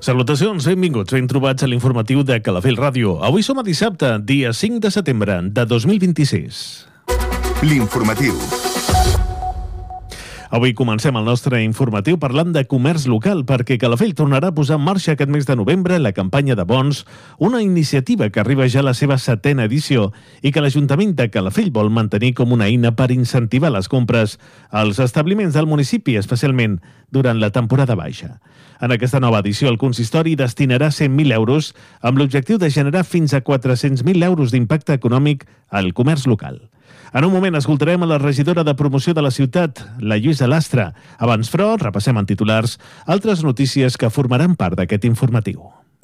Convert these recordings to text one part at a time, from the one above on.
Salutacions, benvinguts, ben trobats a l'informatiu de Calafell Ràdio. Avui som a dissabte, dia 5 de setembre de 2026. L'informatiu. Avui comencem el nostre informatiu parlant de comerç local, perquè Calafell tornarà a posar en marxa aquest mes de novembre la campanya de bons, una iniciativa que arriba ja a la seva 7ª edició i que l'Ajuntament de Calafell vol mantenir com una eina per incentivar les compres als establiments del municipi, especialment durant la temporada baixa. En aquesta nova edició, el consistori destinarà 100.000 euros amb l'objectiu de generar fins a 400.000 euros d'impacte econòmic al comerç local. En un moment escoltarem a la regidora de promoció de la ciutat, la Lluïsa Lastra. Abans, però, repassem en titulars altres notícies que formaran part d'aquest informatiu.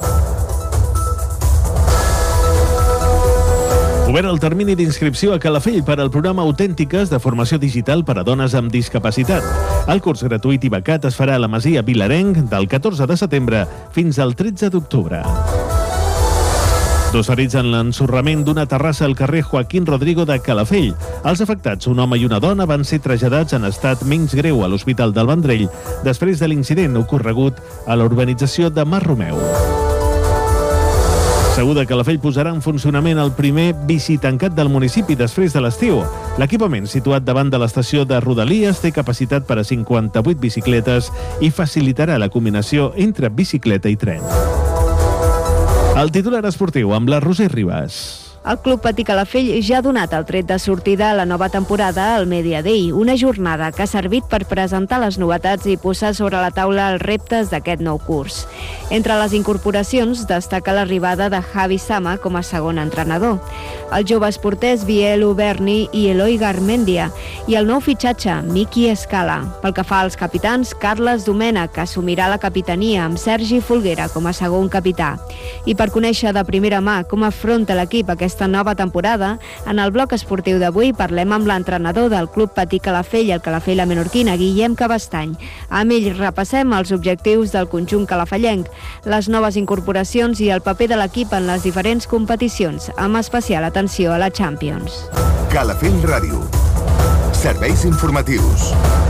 Obert el termini d'inscripció a Calafell per al programa Autèntiques de formació digital per a dones amb discapacitat. El curs gratuït i becat es farà a la Masia Vilarenc del 14 de setembre fins al 13 d'octubre. 2 ferits en l'ensorrament d'una terrassa al carrer Joaquín Rodrigo de Calafell. Els afectats, un home i una dona, van ser traslladats en estat menys greu a l'Hospital del Vendrell després de l'incident ocorregut a la urbanització de Mar Romeu. Segur de Calafell posarà en funcionament el primer bicitancat del municipi després de l'estiu. L'equipament, situat davant de l'estació de Rodalies, té capacitat per a 58 bicicletes i facilitarà la combinació entre bicicleta i tren. El titular esportiu amb la Roser Ribas. El Club Patí Calafell ja ha donat el tret de sortida a la nova temporada al Media Day, una jornada que ha servit per presentar les novetats i posar sobre la taula els reptes d'aquest nou curs. Entre les incorporacions destaca l'arribada de Javi Sama com a segon entrenador, els joves porters Biel Uberni i Eloi Garmendia i el nou fitxatge, Miki Escala. Pel que fa als capitans, Carles Domènech, que assumirà la capitania amb Sergi Folguera com a segon capità. I per conèixer de primera mà com afronta l'equip aquesta nova temporada, en el bloc esportiu d'avui parlem amb l'entrenador del Club Patí Calafell, el Calafell La Menorquina, Guillem Cabestany. Amb ell repassem els objectius del conjunt calafellenc, les noves incorporacions i el paper de l'equip en les diferents competicions, amb especial atenció a la Champions. Calafell Ràdio. Serveis informatius.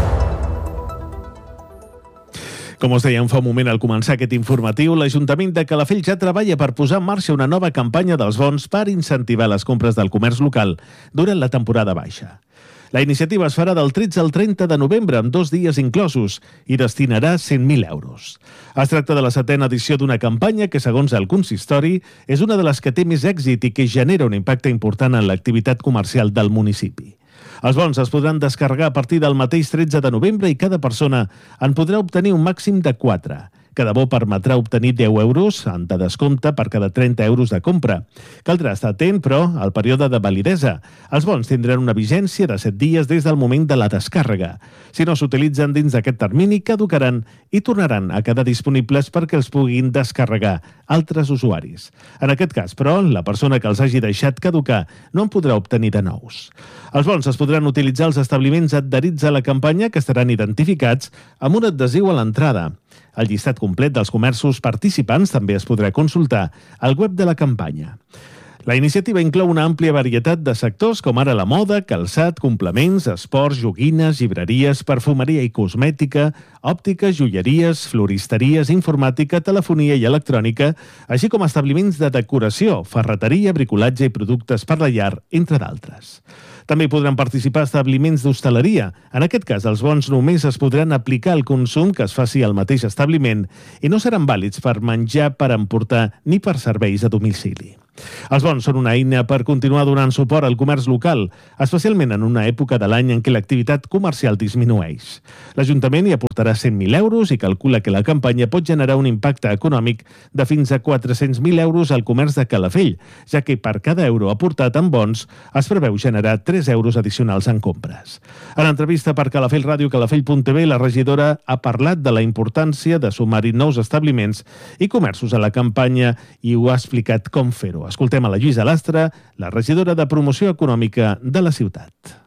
Com us dèiem fa un moment al començar aquest informatiu, l'Ajuntament de Calafell ja treballa per posar en marxa una nova campanya dels bons per incentivar les compres del comerç local durant la temporada baixa. La iniciativa es farà del 13 al 30 de novembre, amb 2 dies inclosos, i destinarà 100.000 euros. Es tracta de la 7ª edició d'una campanya que, segons el consistori, és una de les que té més èxit i que genera un impacte important en l'activitat comercial del municipi. Els bons es podran descarregar a partir del mateix 13 de novembre i cada persona en podrà obtenir un màxim de 4. Cada bo permetrà obtenir 10 euros de descompte per cada 30 euros de compra. Caldrà estar atent, però, al període de validesa. Els bons tindran una vigència de 7 dies des del moment de la descàrrega. Si no s'utilitzen dins d'aquest termini, caducaran i tornaran a quedar disponibles perquè els puguin descarregar altres usuaris. En aquest cas, però, la persona que els hagi deixat caducar no en podrà obtenir de nous. Els bons es podran utilitzar als establiments adherits a la campanya, que estaran identificats amb un adhesiu a l'entrada. El llistat complet dels comerços participants també es podrà consultar al web de la campanya. La iniciativa inclou una àmplia varietat de sectors com ara la moda, calçat, complements, esports, joguines, llibreries, perfumeria i cosmètica, òptica, joieries, floristeries, informàtica, telefonia i electrònica, així com establiments de decoració, ferreteria, bricolatge i productes per la llar, entre d'altres. També podran participar establiments d'hostaleria. En aquest cas, els bons només es podran aplicar al consum que es faci al mateix establiment i no seran vàlids per menjar, per emportar ni per serveis a domicili. Els bons són una eina per continuar donant suport al comerç local, especialment en una època de l'any en què l'activitat comercial disminueix. L'Ajuntament hi aportarà 100.000 euros i calcula que la campanya pot generar un impacte econòmic de fins a 400.000 euros al comerç de Calafell, ja que per cada euro aportat en bons es preveu generar 3 euros addicionals en compres. En entrevista per Calafell Ràdio, calafell.tv, la regidora ha parlat de la importància de sumar-hi nous establiments i comerços a la campanya i ho ha explicat com fer-ho. Escoltem a la Lluïsa Lastra, la regidora de Promoció Econòmica de la ciutat.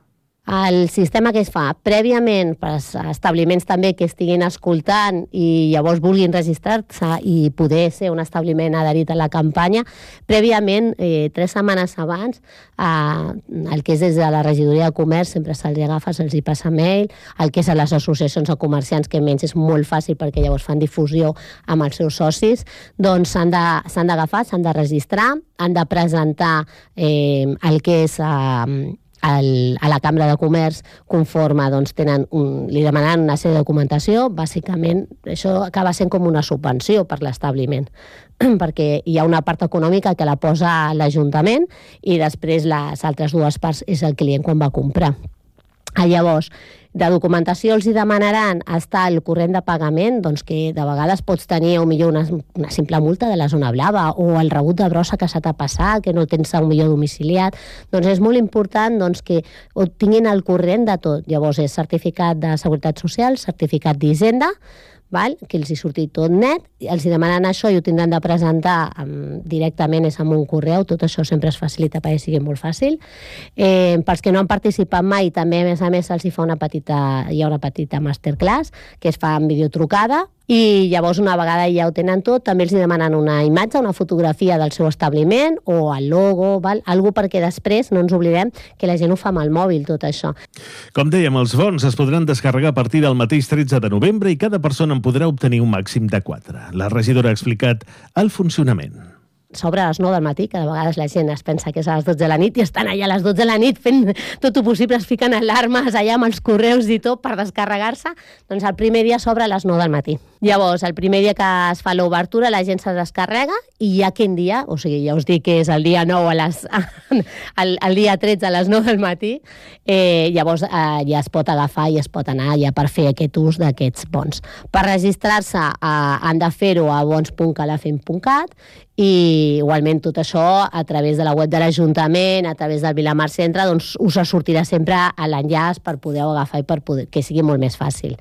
El sistema que es fa prèviament per als establiments també que estiguin escoltant i llavors vulguin registrar-se i poder ser un establiment adherit a la campanya, prèviament, 3 setmanes abans, el que és des de la regidoria de comerç sempre se'ls agafa, se'ls hi passa mail, el que és a les associacions de comerciants, que menys és molt fàcil perquè llavors fan difusió amb els seus socis, doncs s'han d'agafar, s'han de registrar, han de presentar el que és a la Cambra de Comerç conforme doncs, li demanen una sèrie de documentació. Bàsicament, això acaba sent com una subvenció per l'establiment, perquè hi ha una part econòmica que la posa l'Ajuntament i després les altres dues parts és el client quan va comprar. Llavors, de documentació els hi demanaran estar el corrent de pagament, doncs que de vegades pots tenir millor una simple multa de la zona blava o el rebut de brossa que s'ha de passar, que no tens millor domiciliat. Doncs és molt important doncs, que tinguin el corrent de tot. Llavors és certificat de Seguretat Social, certificat d'Hisenda, que els hi surti tot net, els hi demanen això i ho tindran de presentar directament, és amb un correu, tot això sempre es facilita perquè sigui molt fàcil. Pels que no han participat mai, també a més se'ls hi fa hi ha una petita masterclass que es fa en videotrucada, i llavors una vegada ja ho tenen tot, també els demanen una imatge, una fotografia del seu establiment o el logo, algo perquè després no ens oblidem que la gent ho fa amb el mòbil, tot això. Com dèiem, els bons es podran descarregar a partir del mateix 13 de novembre i cada persona en podrà obtenir un màxim de 4. La regidora ha explicat el funcionament. S'obre a les 9 del matí, que de vegades la gent es pensa que és a les 12 de la nit i estan allà a les 12 de la nit fent tot el possible, es fiquen alarmes allà amb els correus i tot per descarregar-se. Doncs el primer dia s'obre a les 9 del matí. Llavors, el primer dia que es fa l'obertura, la gent se descarrega i ja quin dia, o sigui, ja us dic que és el dia 9 el dia 13 a les 9 del matí, llavors ja es pot agafar i es pot anar ja per fer aquest ús d'aquests bons. Per registrar-se han de fer-ho a bons.calafell.cat i igualment tot això a través de la web de l'Ajuntament, a través del Vilamar Centre, doncs us sortirà sempre a l'enllaç per poder agafar i per poder que sigui molt més fàcil.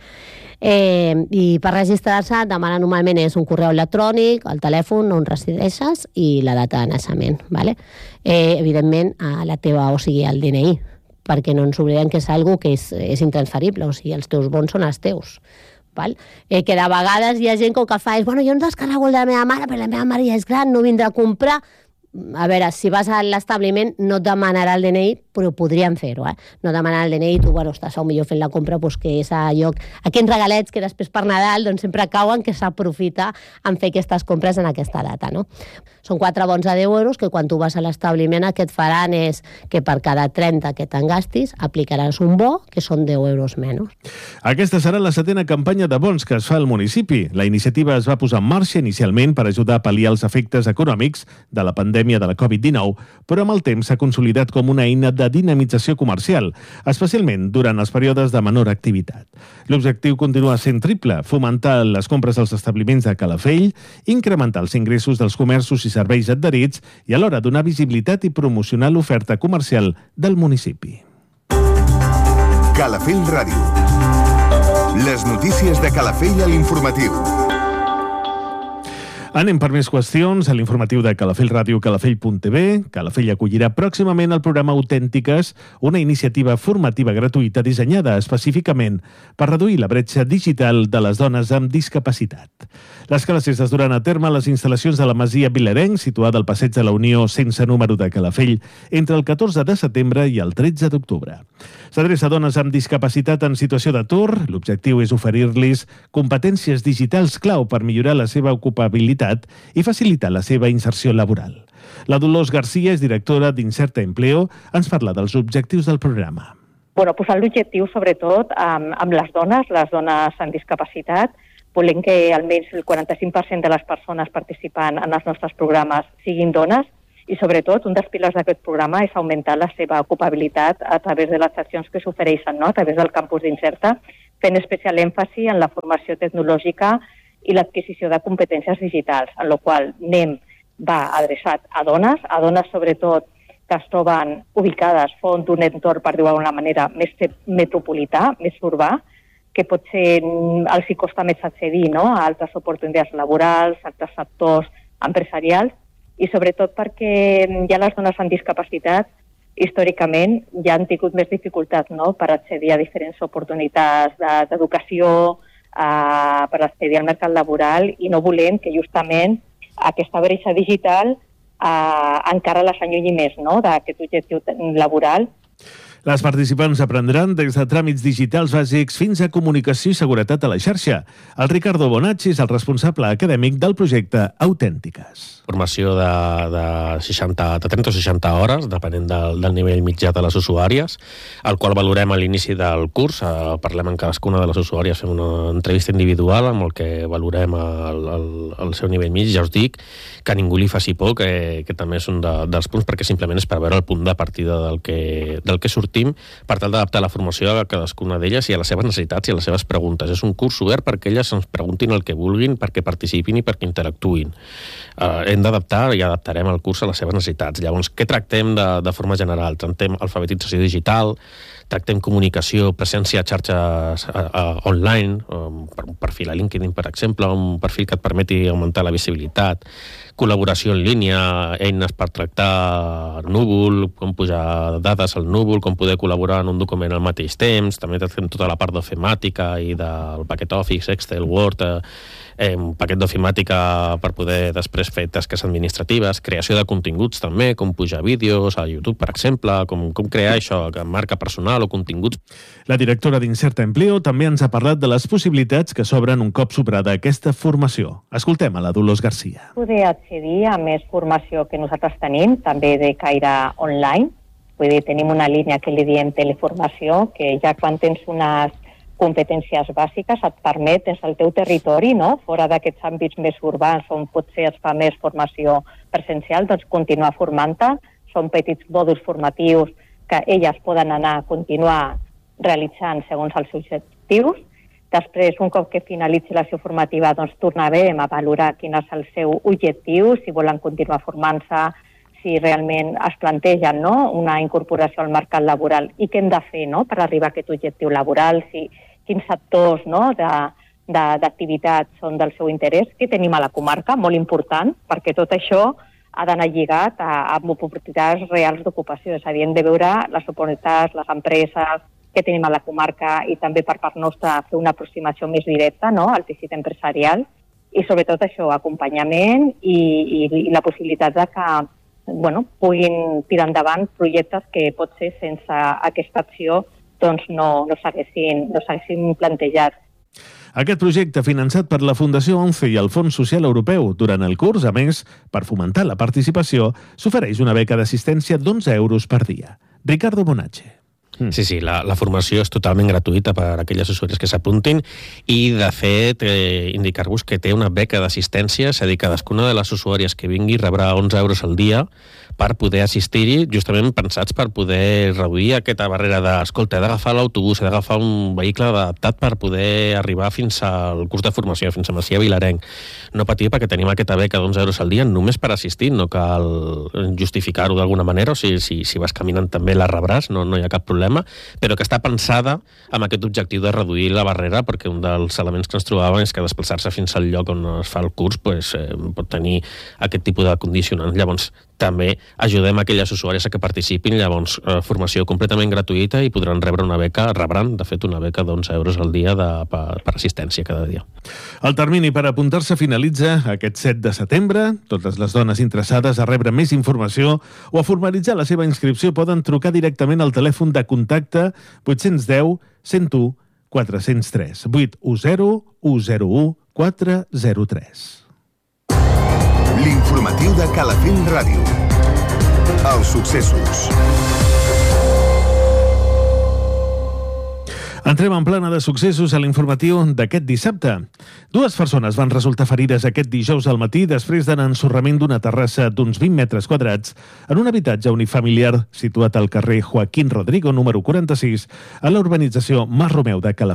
I per registrar-se demana normalment és un correu electrònic, el telèfon on resideixes i la data de naixement, evidentment la teva, o sigui el DNI, perquè no ens oblidem que és algo que és intransferible, o sigui els teus bons són els teus. Que de vegades hi ha gent que el que fa és jo em descarrego el de la meva mare, però la meva mare ja és gran, no vindrà a comprar. A veure, si vas a l'establiment no et demanarà el DNI, però podríem fer-ho, No demanarà el DNI, tu, estàs millor fent la compra, que és allò, aquests regalets que després per Nadal doncs sempre cauen, que s'aprofita en fer aquestes compres en aquesta data, no? Són 4 bons a 10 euros, que quan tu vas a l'establiment el que et faran és que per cada 30 que te'n gastis aplicaràs un bo, que són 10 euros menys. Aquesta serà la 7ª campanya de bons que es fa al municipi. La iniciativa es va posar en marxa inicialment per ajudar a pal·liar els efectes econòmics de la pandèmia de la Covid-19, però amb el temps s'ha consolidat com una eina de dinamització comercial, especialment durant els períodes de menor activitat. L'objectiu continua sent triple: fomentar les compres als establiments de Calafell, incrementar els ingressos dels comerços i serveis adherits i alhora donar visibilitat i promocionar l'oferta comercial del municipi. Calafell Ràdio. Les notícies de Calafell a l'informatiu. Anem per més qüestions a l'informatiu de Calafell Ràdio, calafell.tv. Calafell acollirà pròximament el programa Autèntiques, una iniciativa formativa gratuïta dissenyada específicament per reduir la bretxa digital de les dones amb discapacitat. Les classes es duran a terme a les instal·lacions de la Masia Vilarenc, situada al Passeig de la Unió sense número de Calafell, entre el 14 de setembre i el 13 d'octubre. S'adreça a dones amb discapacitat en situació d'atur. L'objectiu és oferir-los competències digitals clau per millorar la seva ocupabilitat i facilitar la seva inserció laboral. La Dolors García és directora d'Inserta Empleo. Ens parla dels objectius del programa. Posant l'objectiu sobretot amb les dones amb discapacitat. Volem que almenys el 45% de les persones participant en els nostres programes siguin dones i sobretot un dels pilars d'aquest programa és augmentar la seva ocupabilitat a través de les accions que s'ofereixen, a través del campus d'Inserta, fent especial èmfasi en la formació tecnològica i l'adquisició de competències digitals, en la qual NEM va adreçat a dones sobretot que es troben ubicades font d'un entorn, per dir-ho d'alguna manera, més metropolità, més urbà, que potser els hi costa més accedir a altres oportunitats laborals, altres sectors empresarials, i sobretot perquè ja les dones amb discapacitat històricament ja han tingut més dificultats, no?, per accedir a diferents oportunitats d'educació, per accedir al mercat laboral, i no volem que justament aquesta bretxa digital encara les allunyi més, no?, d'aquest objectiu laboral. Les participants aprendran des de tràmits digitals bàsics fins a comunicació i seguretat a la xarxa. El Ricardo Bonacci és el responsable acadèmic del projecte Autèntiques. Formació de 30 o 60 hores, depenent del nivell mitjà de les usuàries, el qual valorem a l'inici del curs. Parlem amb cadascuna de les usuàries, fem una entrevista individual amb el que valorem el seu nivell mig. Ja us dic que a ningú li faci por, que també és un dels punts, perquè simplement és per veure el punt de partida del que sortim, per tal d'adaptar la formació a cadascuna d'elles i a les seves necessitats i a les seves preguntes. És un curs obert perquè elles ens preguntin el que vulguin, perquè participin i perquè interactuïn. Hem d'adaptar i adaptarem el curs a les seves necessitats. Llavors, què tractem de forma general? Tractem alfabetització digital, tractem comunicació, presència a xarxes online, un perfil a LinkedIn, per exemple, un perfil que et permeti augmentar la visibilitat, col·laboració en línia, eines per tractar núvol, com pujar dades al núvol, com poder col·laborar en un document al mateix temps. També tractem tota la part d'ofimàtica i del paquet Office, Excel, Word, un paquet d'ofimàtica per poder després fer tasques administratives, creació de continguts també, com pujar vídeos a YouTube, per exemple, com crear això, marca personal o continguts. La directora d'Incerta Empleo també ens ha parlat de les possibilitats que s'obren un cop superada aquesta formació. Escoltem a la Dolors Garcia. Poder accedir a més formació que nosaltres tenim, també de caire online. Vull dir, tenim una línia que li diem teleformació, que ja quan tens unes competències bàsiques et permet des del teu territori, no?, fora d'aquests àmbits més urbans on potser es fa més formació presencial, doncs continuar formant-te. Són petits mòduls formatius que elles poden anar a continuar realitzant segons els objectius. Després, un cop que finalitzi la sessió formativa, doncs tornarem a valorar quin és el seu objectiu, si volen continuar formant-se, si realment es plantegen, no?, una incorporació al mercat laboral i què hem de fer, no?, per arribar a aquest objectiu laboral, quins sectors, no?, d'activitats són del seu interès, que tenim a la comarca, molt important, perquè tot això ha d'anar lligat a oportunitats reals d'ocupació. És a dir, hem de veure les oportunitats, les empreses que tenim a la comarca i també per part nostra fer una aproximació més directa, no?, al teixit empresarial i sobretot això, acompanyament i la possibilitat de que puguin tirar endavant projectes que potser sense aquesta acció doncs no s'haguessin plantejat. Aquest projecte, finançat per la Fundació ONCE i el Fons Social Europeu durant el curs, a més, per fomentar la participació, s'ofereix una beca d'assistència d'11 euros per dia. Ricardo Bonacci. Sí, la formació és totalment gratuïta per a aquelles usuàries que s'apuntin i, de fet, indicar-vos que té una beca d'assistència, és a dir, cadascuna de les usuàries que vingui rebrà 11 euros al dia per poder assistir-hi, justament pensats per poder reduir aquesta barrera escolta, he d'agafar l'autobús, he d'agafar un vehicle adaptat per poder arribar fins al curs de formació, fins a Macià Vilarenc. No patir, perquè tenim aquesta beca d'11 euros al dia només per assistir, no cal justificar-ho d'alguna manera, o sigui, si vas caminant també la rebràs, no hi ha cap problema, però que està pensada amb aquest objectiu de reduir la barrera, perquè un dels elements que ens trobàvem és que desplaçar-se fins al lloc on es fa el curs pot tenir aquest tipus de condicionants. Llavors, també ajudem aquelles usuàries a que participin, llavors formació completament gratuïta i podran rebran, de fet, una beca d'11 euros al dia per assistència cada dia. El termini per apuntar-se finalitza aquest 7 de setembre. Totes les dones interessades a rebre més informació o a formalitzar la seva inscripció poden trucar directament al telèfon de contacte 810 101 403 810 101 403. L'informatiu de Calafell Ràdio. Els successos. Entrem en plana de successos a l'informatiu d'aquest dissabte. 2 persones van resultar ferides aquest dijous al matí després de l'ensorrament d'una terrassa d'uns 20 metres quadrats en un habitatge unifamiliar situat al carrer Joaquín Rodrigo, número 46, a la urbanització Mas Romeu de Calafell.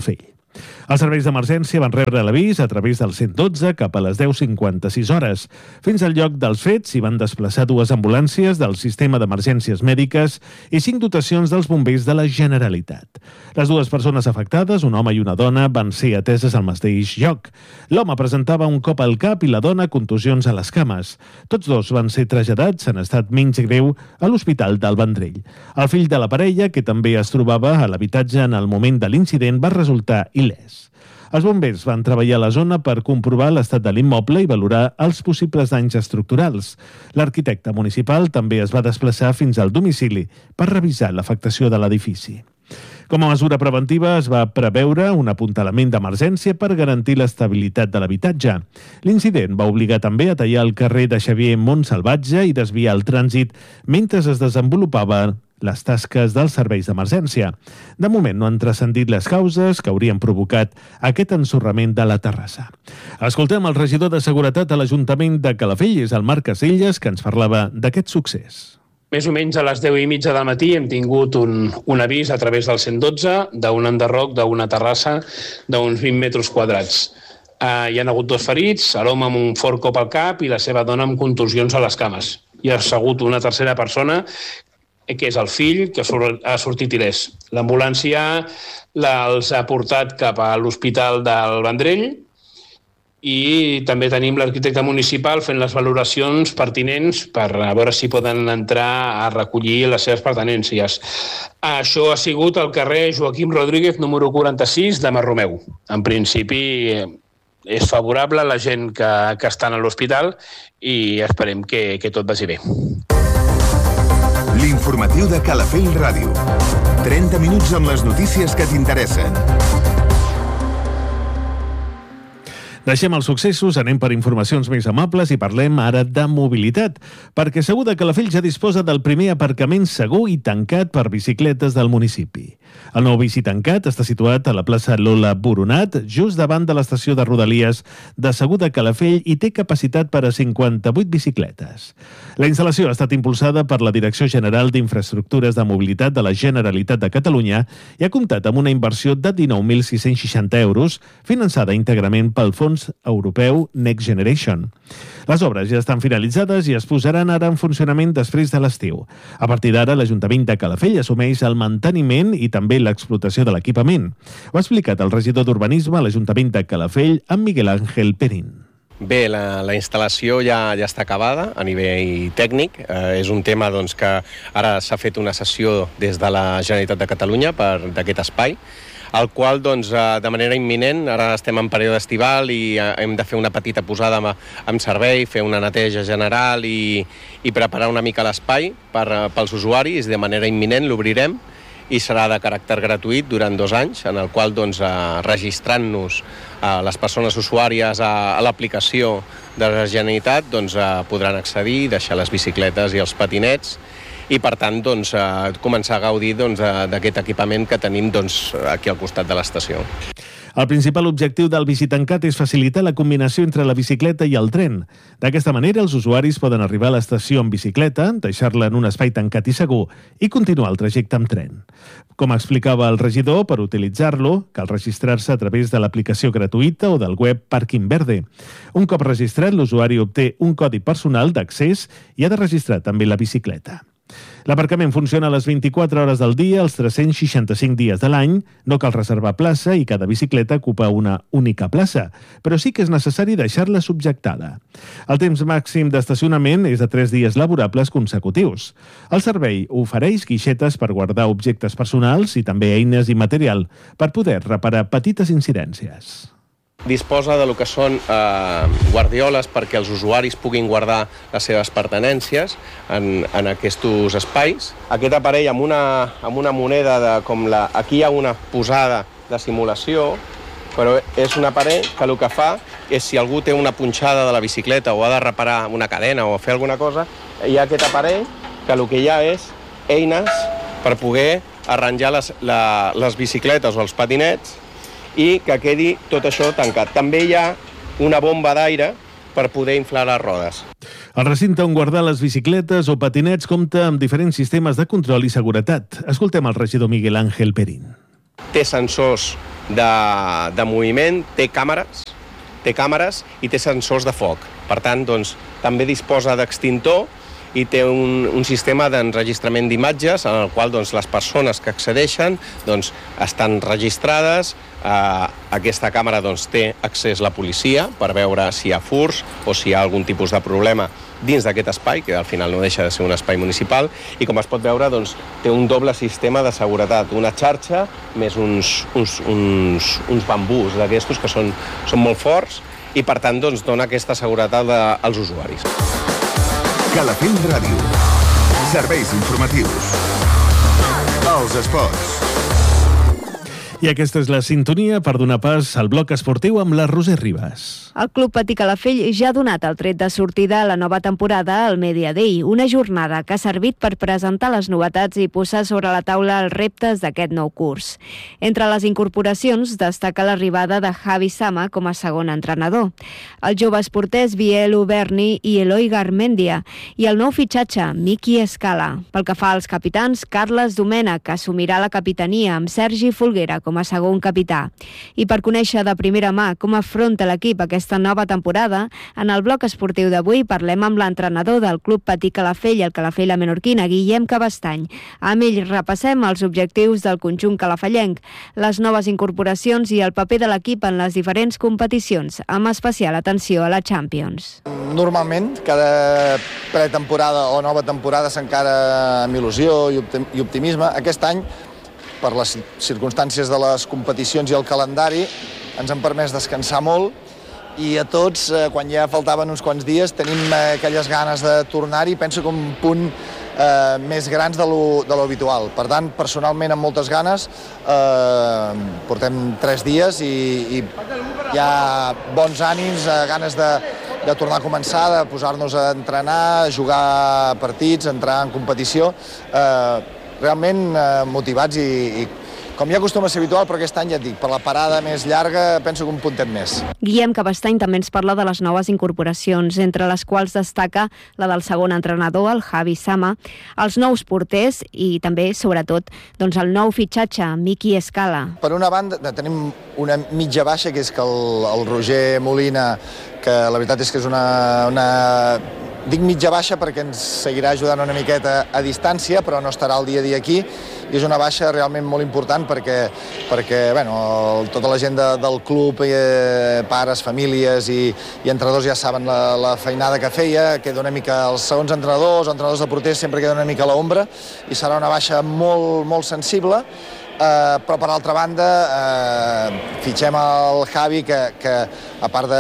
Els serveis d'emergència van rebre l'avís a través del 112 cap a les 10:56 hores. Fins al lloc dels fets s'hi van desplaçar 2 ambulàncies del sistema d'emergències mèdiques i 5 dotacions dels bombers de la Generalitat. Les 2 persones afectades, un home i una dona, van ser ateses al mateix lloc. L'home presentava un cop al cap i la dona contusions a les cames. Tots 2 van ser traslladats en estat menys greu a l'Hospital del Vendrell. El fill de la parella, que també es trobava a l'habitatge en el moment de l'incident, va resultar il·lès. Els bombers van treballar a la zona per comprovar l'estat de l'immoble i valorar els possibles danys estructurals. L'arquitecte municipal també es va desplaçar fins al domicili per revisar l'afectació de l'edifici. Com a mesura preventiva, es va preveure un apuntalament d'emergència per garantir l'estabilitat de l'habitatge. L'incident va obligar també a tallar el carrer de Xavier Montsalvatge i desviar el trànsit mentre es desenvolupava les tasques dels serveis d'emergència. De moment no han transcendit les causes que haurien provocat aquest ensorrament de la terrassa. Escoltem el regidor de Seguretat a l'Ajuntament de Calafell, és el Marc Casellas, que ens parlava d'aquest succés. Més o menys a les 10:30 del matí hem tingut un avís a través del 112 d'un enderroc d'una terrassa d'uns 20 metres quadrats. Hi ha hagut 2 ferits, l'home amb un fort cop al cap i la seva dona amb contusions a les cames. Hi ha hagut una tercera persona que és el fill, que ha sortit il·lès. L'ambulància els ha portat cap a l'Hospital del Vendrell i també tenim l'arquitecte municipal fent les valoracions pertinents per a veure si poden entrar a recollir les seves pertinències. Això ha sigut al carrer Joaquim Rodríguez, número 46, de Marromeu. En principi és favorable a la gent que està a l'hospital i esperem que tot vagi bé. L'informatiu de Calafell Ràdio. 30 minuts amb les notícies que t'interessen. Deixem els successos, anem per informacions més amables i parlem ara de mobilitat, perquè segur de Calafell ja disposa del primer aparcament segur i tancat per bicicletes del municipi. El nou bici tancat està situat a la plaça Lola Boronat, just davant de l'estació de Rodalies de Segur de Calafell i té capacitat per a 58 bicicletes. La instal·lació ha estat impulsada per la Direcció General d'Infraestructures de Mobilitat de la Generalitat de Catalunya i ha comptat amb una inversió de 19.660 euros, finançada íntegrament pel Fons Europeu Next Generation. Les obres ja estan finalitzades i es posaran ara en funcionament després de l'estiu. A partir d'ara, l'Ajuntament de Calafell assumeix el manteniment i també l'explotació de l'equipament. Ho ha explicat el regidor d'Urbanisme a l'Ajuntament de Calafell, en Miguel Ángel Perín. Bé, la instal·lació ja està acabada a nivell tècnic. És un tema que ara s'ha fet una sessió des de la Generalitat de Catalunya d'aquest espai, el qual, de manera imminent, ara estem en període estival i hem de fer una petita posada en servei, fer una neteja general i preparar una mica l'espai pels usuaris. De manera imminent l'obrirem i serà de caràcter gratuït durant 2 anys, en el qual, registrant-nos les persones usuàries a l'aplicació de la Generalitat, podran accedir, deixar les bicicletes i els patinets i, per tant, començar a gaudir d'aquest equipament que tenim aquí al costat de l'estació. El principal objectiu del bici tancat és facilitar la combinació entre la bicicleta i el tren. D'aquesta manera, els usuaris poden arribar a l'estació en bicicleta, deixar-la en un espai tancat i segur i continuar el trajecte amb tren. Com explicava el regidor, per utilitzar-lo cal registrar-se a través de l'aplicació gratuïta o del web Parking Verde. Un cop registrat, l'usuari obté un codi personal d'accés i ha de registrar també la bicicleta. L'aparcament funciona a les 24 hores del dia, els 365 dies de l'any. No cal reservar plaça i cada bicicleta ocupa una única plaça, però sí que és necessari deixar-la subjectada. El temps màxim d'estacionament és de 3 dies laborables consecutius. El servei ofereix guixetes per guardar objectes personals i també eines i material per poder reparar petites incidències. Disposa de lo que són guardioles perquè els usuaris puguin guardar les seves pertinències en aquests espais. Aquest aparell amb una moneda aquí hi ha una posada de simulació, però és un aparell que el que fa és, si algú té una punxada de la bicicleta o ha de reparar una cadena o fer alguna cosa, hi ha aquest aparell que el que hi ha és eines per poder arranjar les bicicletes o els patinets i que quedi tot això tancat. També hi ha una bomba d'aire per poder inflar les rodes. El recinte on guardar les bicicletes o patinets compta amb diferents sistemes de control i seguretat. Escoltem el regidor Miguel Ángel Perín. té sensors de moviment, té càmeres i té sensors de foc. Per tant, doncs, també disposa d'extintor i té un sistema d'enregistrament d'imatges en el qual doncs, les persones que accedeixen doncs, estan registrades. Aquesta càmera doncs, té accés a la policia per veure si hi ha furts o si hi ha algun tipus de problema dins d'aquest espai, que al final no deixa de ser un espai municipal, i com es pot veure doncs, té un doble sistema de seguretat, una xarxa més uns bambús d'aquestos que són molt forts i per tant doncs, dona aquesta seguretat als usuaris. Calafell Ràdio. Serveis informatius. Els esports. I aquesta és la sintonia per donar pas al bloc esportiu amb la Roser Ribas. El Club Patí Calafell ja ha donat el tret de sortida a la nova temporada al Media Day, una jornada que ha servit per presentar les novetats i posar sobre la taula els reptes d'aquest nou curs. Entre les incorporacions destaca l'arribada de Javi Sama com a segon entrenador, els joves porters Bielo Berni i Eloi Garmendia i el nou fitxatge, Miki Escala. Pel que fa als capitans, Carles Domènech assumirà la capitania amb Sergi Folguera com a segon capità. I per conèixer de primera mà com afronta l'equip aquesta nova temporada, en el bloc esportiu d'avui parlem amb l'entrenador del Club Patí Calafell i el Calafell la Menorquina, Guillem Cabestany. Amb ell repassem els objectius del conjunt calafellenc, les noves incorporacions i el paper de l'equip en les diferents competicions, amb especial atenció a la Champions. Normalment, cada pretemporada o nova temporada s'encara amb il·lusió i optimisme. Aquest any, per les circumstàncies de les competicions i el calendari, ens han permès descansar molt i a tots, quan ja faltaven uns quants dies, tenim aquelles ganes de tornar-hi, penso que un punt més grans de lo habitual. Per tant, personalment, amb moltes ganes, portem 3 dies i hi ha bons ànims, ganes de tornar a començar, de posar-nos a entrenar, a jugar partits, entrar en competició, realment motivats i com ja acostuma a ser habitual, però aquest any ja et dic, per la parada més llarga penso que un puntet més. Guillem Cabestany també ens parla de les noves incorporacions, entre les quals destaca la del segon entrenador, el Javi Sama, els nous porters i també, sobretot, doncs el nou fitxatge, Miki Escala. Per una banda, tenim una mitja baixa, que és que el Roger Molina, que la veritat és que és una dic mitja baixa perquè ens seguirà ajudant una miqueta a distància, però no estarà el dia a dia aquí, i és una baixa realment molt important perquè bueno, tota la gent del club, pares, famílies i entrenadors ja saben la feinada que feia, queda una mica els segons entrenadors de porters sempre queda una mica a l'ombra, i serà una baixa molt, molt sensible. Però per l'altra banda fitxem el Javi, que a part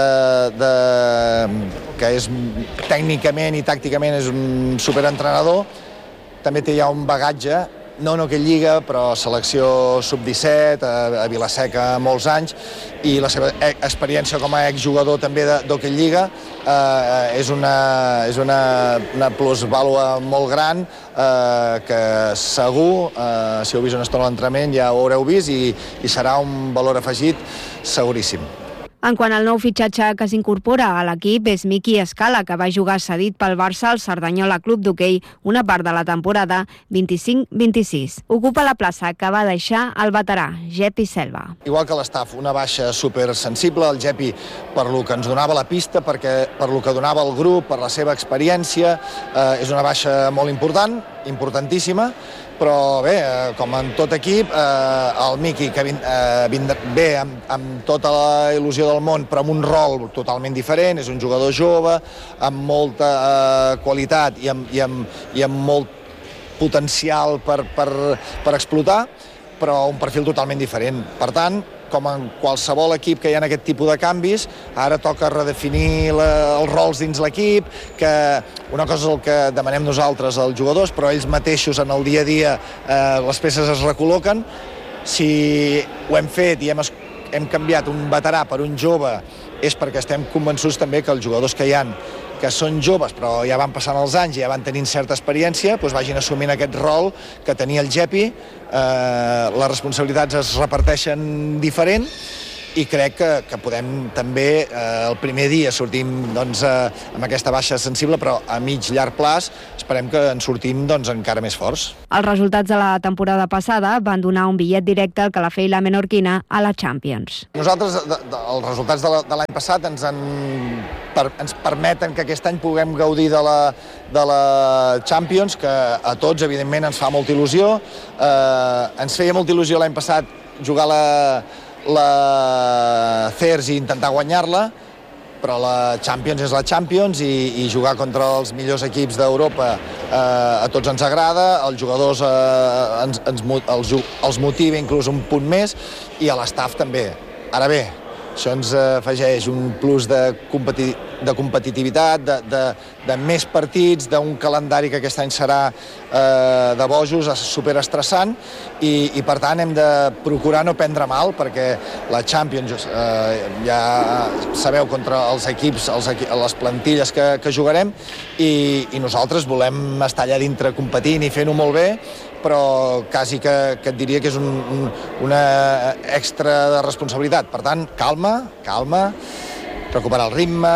que és tècnicament i tàcticament és un superentrenador, també té ja un bagatge, no en aquella lliga, però selecció sub-17, a Vilaseca molts anys, i la seva experiència com a exjugador també d'aquella lliga és una plusvàlua molt gran, que segur, si heu vist una estona a l'entrenament ja ho haureu vist, i serà un valor afegit seguríssim. En quant al nou fitxatge que s'incorpora a l'equip és Miki Escala, que va jugar cedit pel Barça al Cerdanyola Club d'Hoquei una part de la temporada 25-26. Ocupa la plaça que va deixar el veterà, Gepi Selva. Igual que l'estaf, una baixa supersensible, el Gepi per lo que ens donava la pista, per lo que donava el grup, per la seva experiència, és una baixa molt important, importantíssima, però bé, com en tot equip, el Miki, que ve amb tota la il·lusió del món, però amb un rol totalment diferent, és un jugador jove, amb molta qualitat i amb molt potencial per explotar, però un perfil totalment diferent. Per tant, com en qualsevol equip que hi ha aquest tipus de canvis, ara toca redefinir els rols dins l'equip, que una cosa és el que demanem nosaltres als jugadors, però ells mateixos en el dia a dia les peces es recol·loquen. Si ho hem fet i hem canviat un veterà per un jove, és perquè estem convençuts també que els jugadors que hi ha, que són joves però ja van passant els anys i ja van tenint certa experiència, doncs vagin assumint aquest rol que tenia el Gepi. Les responsabilitats es reparteixen diferent i crec que podem també, el primer dia sortim doncs, amb aquesta baixa sensible, però a mig llarg plaç esperem que en sortim doncs, encara més forts. Els resultats de la temporada passada van donar un bitllet directe al Calafell i la Menorquina a la Champions. Nosaltres, els resultats de l'any passat ens permeten que aquest any puguem gaudir de la Champions, que a tots, evidentment, ens fa molta il·lusió. Ens feia molta il·lusió l'any passat jugar la CERS i intentar guanyar-la, però la Champions és la Champions i jugar contra els millors equips d'Europa a tots ens agrada, els jugadors els motiva inclús un punt més i a l'estaf també. Ara bé, això ens afegeix un plus de competitivitat, de més partits, d'un calendari que aquest any serà de bojos, superestressant, i per tant hem de procurar no prendre mal, perquè la Champions ja sabeu contra els equips, les plantilles que jugarem, i nosaltres volem estar allà dintre competint i fent-ho molt bé, però quasi que et diria que és una extra de responsabilitat. Per tant, calma, recuperar el ritme,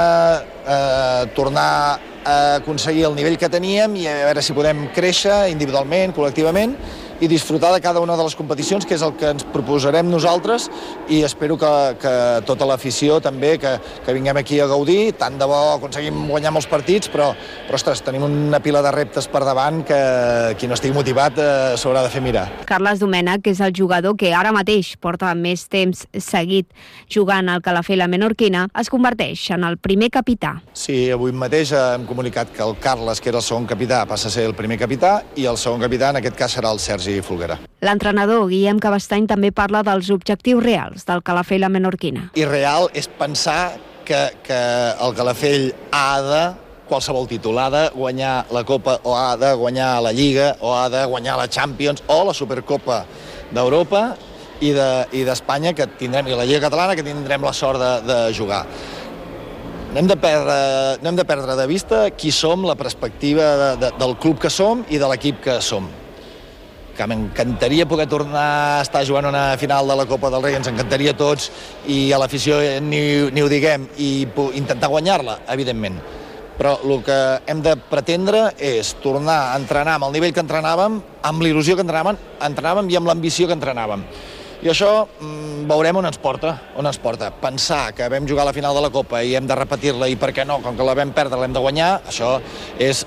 tornar a aconseguir el nivell que teníem i a veure si podem créixer individualment, col·lectivament, i disfrutar de cada una de les competicions, que és el que ens proposarem nosaltres, i espero que tota l'afició també, que vinguem aquí a gaudir. Tant de bo aconseguim guanyar molts partits, però ostres, tenim una pila de reptes per davant que qui no estigui motivat s'haurà de fer mirar. Carles Domènech és el jugador que ara mateix porta més temps seguit jugant al Calafell i la Menorquina, es converteix en el primer capità. Sí, avui mateix hem comunicat que el Carles, que era el segon capità, passa a ser el primer capità, i el segon capità en aquest cas serà el Sergi Folguera. L'entrenador Guillem Cabestany també parla dels objectius reals del Calafell i la Menorquina. I real és pensar que el Calafell ha de, qualsevol títol, ha de guanyar la Copa, o ha de guanyar la Lliga, o ha de guanyar la Champions, o la Supercopa d'Europa i d'Espanya, que tindrem, i la Lliga Catalana, que tindrem la sort de jugar. No hem de perdre de vista qui som, la perspectiva del club que som i de l'equip que som. Que m'encantaria poder tornar a estar jugant una final de la Copa del Rei, ens encantaria a tots, i a l'afició ni ho diguem, i intentar guanyar-la, evidentment. Però el que hem de pretendre és tornar a entrenar amb el nivell que entrenàvem, amb l'il·lusió que entrenàvem i amb l'ambició que entrenàvem. I això veurem on ens porta. Pensar que vam jugar a la final de la Copa i hem de repetir-la, i per què no, com que la vam perdre l'hem de guanyar, això és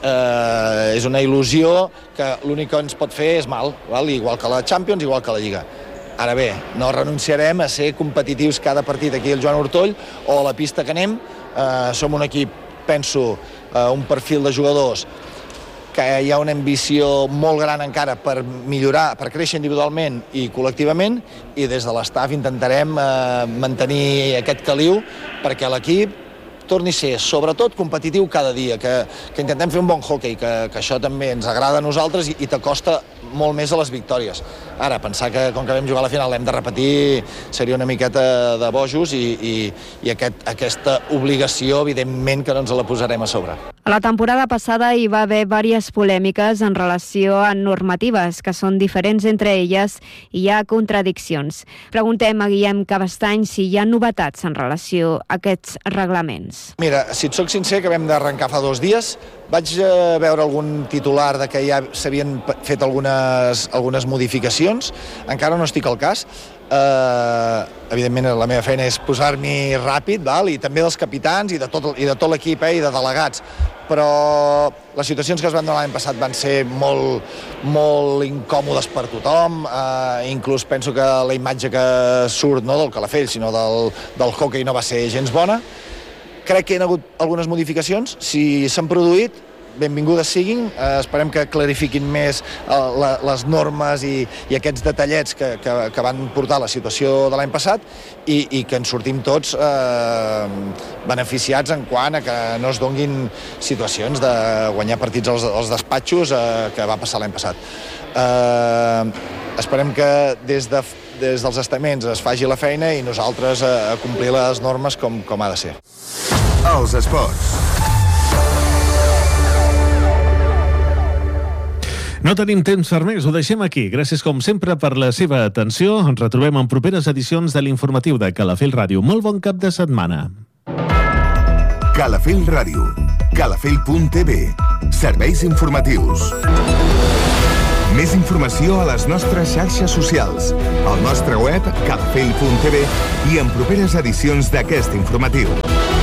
una il·lusió que l'únic que ens pot fer és mal, igual que la Champions, igual que la Lliga. Ara bé, no renunciarem a ser competitius cada partit aquí al Joan Ortoll o a la pista que anem. Som un equip, penso, un perfil de jugadors que hi ha una ambició molt gran encara per millorar, per créixer individualment i col·lectivament, i des de l'estaf intentarem mantenir aquest caliu perquè l'equip torni a ser, sobretot, competitiu cada dia, que intentem fer un bon hoquei, que això també ens agrada a nosaltres i t'acosta molt més a les victòries. Ara, pensar que com que vam jugar a la final l'hem de repetir seria una miqueta de bojos, i aquesta obligació, evidentment, que no ens la posarem a sobre. A la temporada passada hi va haver diverses polèmiques en relació a normatives que són diferents entre elles i hi ha contradiccions. Preguntem a Guillem Cabestany si hi ha novetats en relació a aquests reglaments. Mira, si et soc sincer, que vam d'arrencar fa 2 dies, vaig veure algun titular de que ja s'havien fet algunes modificacions. Encara no estic al cas. Evidentment, la meva feina és posar-m'hi ràpid, i també dels capitans i de tot l'equip i de delegats. Però les situacions que es van donar l'any passat van ser molt, molt incòmodes per tothom. Inclús penso que la imatge que surt, no del Calafell, sinó del hoquei, no va ser gens bona. Crec que hi ha hagut algunes modificacions. Si s'han produït, benvingudes siguin. Esperem que clarifiquin més les normes i aquests detallets que van portar la situació de l'any passat, i que en sortim tots beneficiats en quant a que no es donguin situacions de guanyar partits als despatxos que va passar l'any passat. Esperem que des dels estaments es faci la feina i nosaltres a complir les normes com ha de ser. Els esports. No tenim temps per més, ho deixem aquí. Gràcies, com sempre, per la seva atenció. Ens retrobem en properes edicions de l'informatiu de Calafell Ràdio. Molt bon cap de setmana. Calafell Ràdio. Calafell.tv. Serveis informatius. Més informació a les nostres xarxes socials, al nostre web calafell.tv i en properes edicions d'aquest informatiu.